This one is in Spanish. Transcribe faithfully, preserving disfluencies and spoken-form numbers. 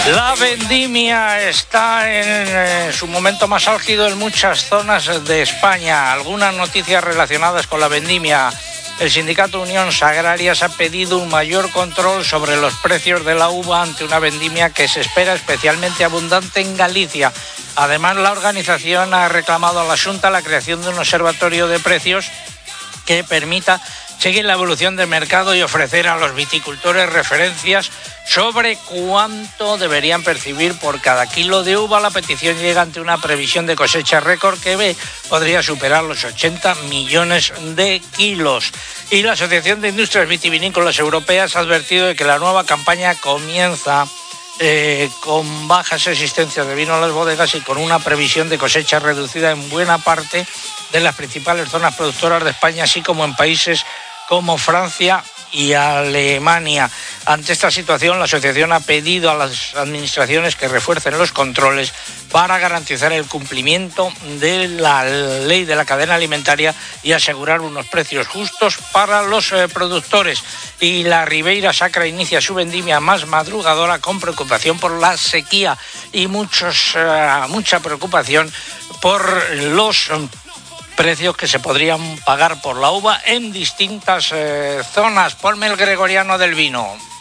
La vendimia está en eh, su momento más álgido en muchas zonas de España. Algunas noticias relacionadas con la vendimia. El sindicato Unión Agrarias ha pedido un mayor control sobre los precios de la uva ante una vendimia que se espera especialmente abundante en Galicia. Además, la organización ha reclamado a la Xunta la creación de un observatorio de precios que permita seguir la evolución del mercado y ofrecer a los viticultores referencias sobre cuánto deberían percibir por cada kilo de uva. La petición llega ante una previsión de cosecha récord que podría superar los ochenta millones de kilos. Y la Asociación de Industrias Vitivinícolas Europeas ha advertido de que la nueva campaña comienza eh, con bajas existencias de vino en las bodegas y con una previsión de cosecha reducida en buena parte de las principales zonas productoras de España, así como en países como Francia y Alemania. Ante esta situación, la asociación ha pedido a las administraciones que refuercen los controles para garantizar el cumplimiento de la ley de la cadena alimentaria y asegurar unos precios justos para los eh, productores. Y la Ribeira Sacra inicia su vendimia más madrugadora con preocupación por la sequía y muchos, eh, mucha preocupación por los precios que se podrían pagar por la uva en distintas eh, zonas. Ponme el gregoriano del vino.